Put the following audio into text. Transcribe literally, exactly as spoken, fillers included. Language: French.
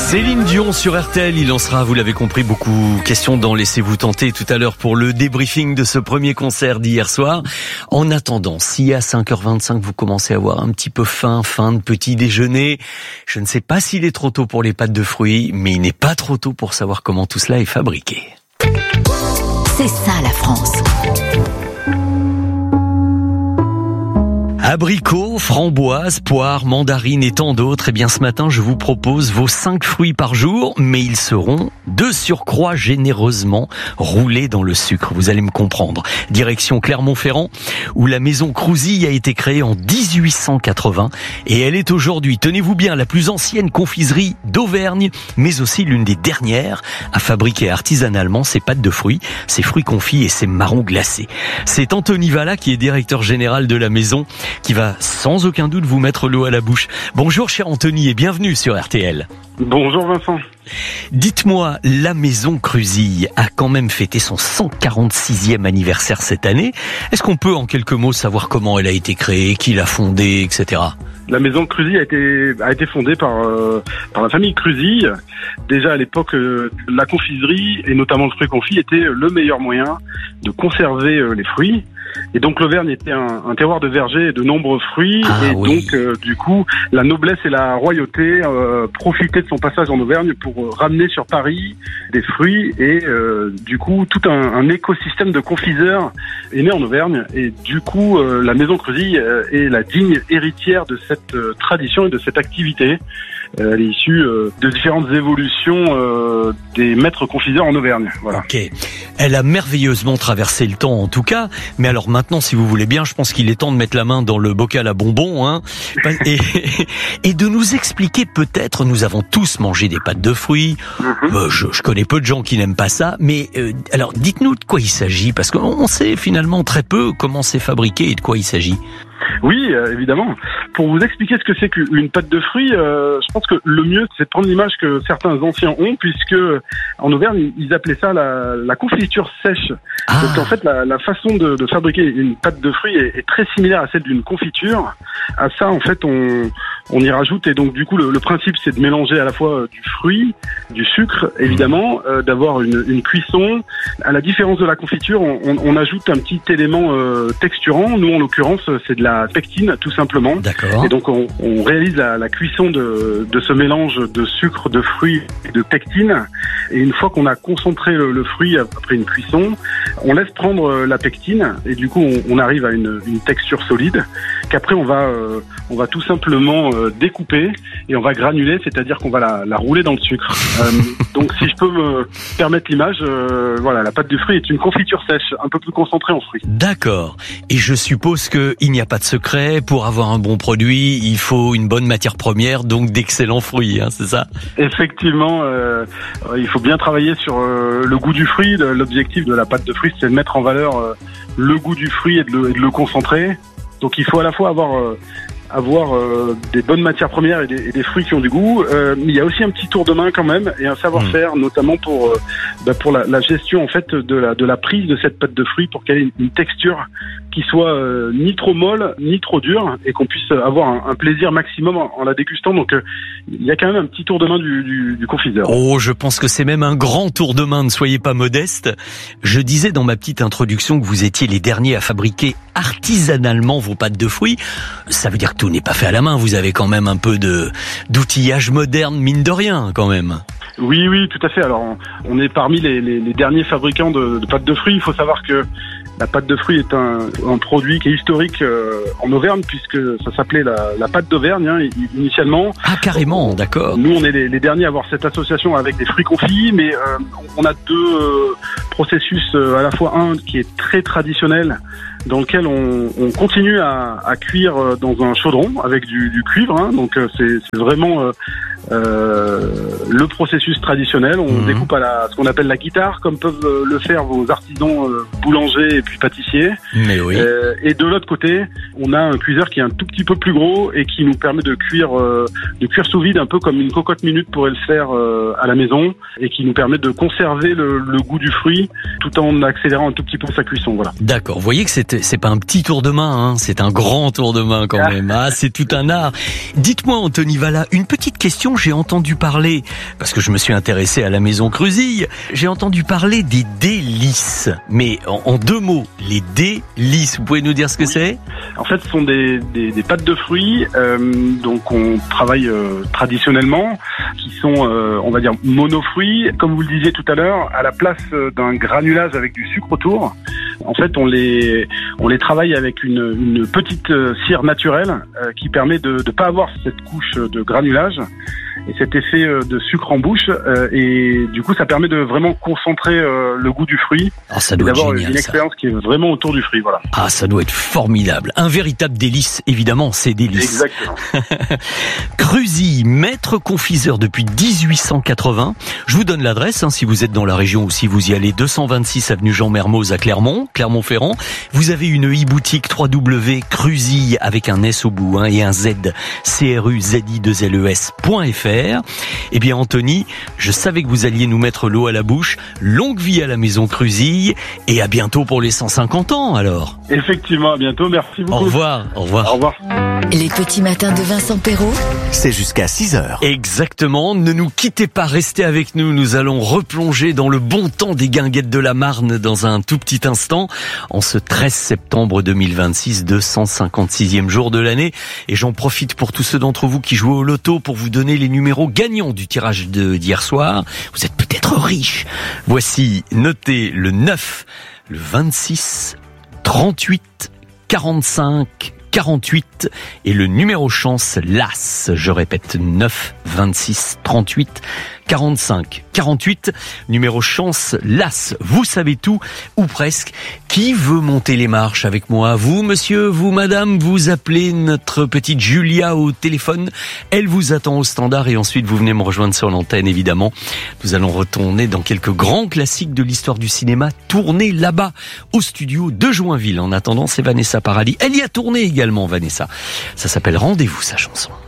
Céline Dion sur R T L, il lancera, vous l'avez compris, beaucoup questions dans Laissez-vous tenter tout à l'heure pour le débriefing de ce premier concert d'hier soir. En attendant, si à cinq heures vingt-cinq vous commencez à avoir un petit peu faim, faim de petit déjeuner, je ne sais pas s'il est trop tôt pour les pâtes de fruits, mais il n'est pas trop tôt pour savoir comment tout cela est fabriqué. C'est ça la France. Abricots, framboises, poires, mandarines et tant d'autres. Eh bien, ce matin, je vous propose vos cinq fruits par jour, mais ils seront de surcroît généreusement roulés dans le sucre. Vous allez me comprendre. Direction Clermont-Ferrand, où la maison Crouzille a été créée en dix-huit cent quatre-vingts et elle est aujourd'hui, tenez-vous bien, la plus ancienne confiserie d'Auvergne, mais aussi l'une des dernières à fabriquer artisanalement ses pâtes de fruits, ses fruits confits et ses marrons glacés. C'est Anthony Vallat qui est directeur général de la maison, qui va sans aucun doute vous mettre l'eau à la bouche. Bonjour cher Anthony et bienvenue sur R T L. Bonjour Vincent. Dites-moi, la maison Crouzille a quand même fêté son cent quarante-sixième anniversaire cette année. Est-ce qu'on peut en quelques mots savoir comment elle a été créée, qui l'a fondée, et cetera. La maison Crouzille a été a été fondée par euh, par la famille Crouzille. Déjà à l'époque, euh, la confiserie et notamment le fruit confit était le meilleur moyen de conserver euh, les fruits. Et donc l'Auvergne était un, un terroir de vergers et de nombreux fruits. Ah, et oui. donc euh, du coup, la noblesse et la royauté euh, profitaient de son passage en Auvergne pour euh, ramener sur Paris des fruits. Et euh, du coup, tout un, un écosystème de confiseurs est né en Auvergne. Et du coup, euh, la maison Crouzille euh, est la digne héritière de cette euh, tradition et de cette activité. Euh, elle est issue euh, de différentes évolutions euh, des maîtres confiseurs en Auvergne. Voilà. Ok. Elle a merveilleusement traversé le temps en tout cas. Mais alors maintenant, si vous voulez bien, je pense qu'il est temps de mettre la main dans le bocal à bonbons, hein, et, et de nous expliquer peut-être, nous avons tous mangé des pâtes de fruits. Mm-hmm. Euh, je, je connais peu de gens qui n'aiment pas ça. Mais euh, alors, dites-nous de quoi il s'agit, parce qu'on sait finalement très peu comment c'est fabriqué et de quoi il s'agit. Oui, euh, évidemment. Pour vous expliquer ce que c'est qu'une pâte de fruits, euh, je pense que le mieux, c'est de prendre l'image que certains anciens ont, puisque en Auvergne, ils appelaient ça la, la confiture sèche. Ah. Donc en fait, la, la façon de, de fabriquer une pâte de fruits est, est très similaire à celle d'une confiture. À ça, en fait, on, on y rajoute, et donc du coup, le, le principe, c'est de mélanger à la fois du fruit, du sucre, évidemment, euh, d'avoir une, une cuisson. À la différence de la confiture, on, on, on ajoute un petit élément euh, texturant. Nous, en l'occurrence, c'est de la pectine, tout simplement. D'accord. Et donc, on, on réalise la, la cuisson de, de ce mélange de sucre, de fruits et de pectine. Et une fois qu'on a concentré le, le fruit après une cuisson, on laisse prendre la pectine et du coup, on, on arrive à une, une texture solide qu'après, on va, euh, on va tout simplement euh, découper et on va granuler, c'est-à-dire qu'on va la, la rouler dans le sucre. Euh, donc, si je peux me permettre l'image, euh, voilà, la pâte de fruits est une confiture sèche, un peu plus concentrée en fruits. D'accord. Et je suppose qu'il n'y a pas de secret. Pour avoir un bon produit, il faut une bonne matière première, donc d'excellents fruits, hein, c'est ça ? Effectivement, euh, il faut bien travailler sur euh, le goût du fruit. L'objectif de la pâte de fruits, c'est de mettre en valeur euh, le goût du fruit et de le, et de le concentrer. Donc il faut à la fois avoir... Euh, avoir euh, des bonnes matières premières et des, et des fruits qui ont du goût, euh, mais il y a aussi un petit tour de main quand même et un savoir-faire, mmh. notamment pour euh, bah, pour la, la gestion en fait de la de la prise de cette pâte de fruits pour qu'elle ait une, une texture qui soit euh, ni trop molle ni trop dure et qu'on puisse avoir un, un plaisir maximum en, en la dégustant. Donc euh, il y a quand même un petit tour de main du, du, du confiseur. Oh, je pense que c'est même un grand tour de main. Ne soyez pas modeste. Je disais dans ma petite introduction que vous étiez les derniers à fabriquer artisanalement vos pâtes de fruits. Ça veut dire que tout n'est pas fait à la main. Vous avez quand même un peu de d'outillage moderne, mine de rien, quand même. Oui, oui, tout à fait. Alors, on, on est parmi les, les, les derniers fabricants de, de pâtes de fruits. Il faut savoir que la pâte de fruits est un, un produit qui est historique euh, en Auvergne, puisque ça s'appelait la, la pâte d'Auvergne, hein, initialement. Ah, carrément, d'accord. Nous, on est les, les derniers à avoir cette association avec des fruits confits, mais euh, on a deux euh, processus, euh, à la fois un qui est très traditionnel, dans lequel on, on continue à, à cuire dans un chaudron avec du, du cuivre, hein, donc c'est, c'est vraiment euh, euh, le processus traditionnel. On mmh. découpe à la, ce qu'on appelle la guitare, comme peuvent le faire vos artisans euh, boulangers et puis pâtissiers. Mais oui. Euh, et de l'autre côté, on a un cuiseur qui est un tout petit peu plus gros et qui nous permet de cuire, euh, de cuire sous vide, un peu comme une cocotte minute pourrait le faire euh, à la maison, et qui nous permet de conserver le, le goût du fruit tout en accélérant un tout petit peu sa cuisson. Voilà. D'accord. Vous voyez que c'est c'est pas un petit tour de main, hein, c'est un grand tour de main quand même. Ah, c'est tout un art. Dites-moi, Anthony Vallat, une petite question. j'ai entendu parler, parce que je me suis intéressé à la maison Cruzille, j'ai entendu parler des délices. Mais en, en deux mots, les délices, vous pouvez nous dire ce que oui. c'est ? En fait, ce sont des, des, des pâtes de fruits, euh, donc on travaille euh, traditionnellement, qui sont, euh, on va dire, monofruits. Comme vous le disiez tout à l'heure, à la place d'un granulage avec du sucre autour, en fait, on les, on les travaille avec une, une petite cire naturelle euh, qui permet de ne pas avoir cette couche de granulage et cet effet de sucre en bouche. Euh, et du coup, ça permet de vraiment concentrer euh, le goût du fruit. Ah, ça doit et d'avoir être génial, une expérience ça. qui est vraiment autour du fruit. Voilà. Ah, ça doit être formidable. Un véritable délice, évidemment, c'est délice. Exactement. Cruzille, maître confiseur depuis dix-huit cent quatre-vingts. Je vous donne l'adresse, hein, si vous êtes dans la région ou si vous y allez, deux cent vingt-six avenue Jean Mermoz à Clermont, Clermont-Ferrand. Vous avez une e-boutique w w w point cruzille avec un S au bout hein, et un Z, C R U Z I deux L E S point F R. Eh bien, Anthony, je savais que vous alliez nous mettre l'eau à la bouche. Longue vie à la maison Cruzille et à bientôt pour les cent cinquante ans, alors. Effectivement, à bientôt. Merci beaucoup. Au revoir. Au revoir. Au revoir. Les petits matins de Vincent Perrault. C'est jusqu'à six heures. Exactement. Ne nous quittez pas, restez avec nous. Nous allons replonger dans le bon temps des guinguettes de la Marne dans un tout petit instant. En ce treize septembre deux mille vingt-six, deux cent cinquante-sixième jour de l'année. Et j'en profite pour tous ceux d'entre vous qui jouent au loto pour vous donner les numéros gagnants du tirage de d'hier soir. Vous êtes peut-être riches. Voici, notez le neuf, le vingt-six, trente-huit, quarante-cinq, quarante-huit et le numéro chance l'As. Je répète, neuf, vingt-six, trente-huit, quarante-cinq, quarante-huit, numéro chance l'As. Vous savez tout, ou presque. Qui veut monter les marches avec moi? Vous, monsieur, vous, madame, vous appelez notre petite Julia au téléphone. Elle vous attend au standard et ensuite vous venez me rejoindre sur l'antenne, évidemment. Nous allons retourner dans quelques grands classiques de l'histoire du cinéma, tournés là-bas, au studio de Joinville. En attendant, c'est Vanessa Paradis. Elle y a tourné également, Vanessa. Ça s'appelle Rendez-vous, sa chanson.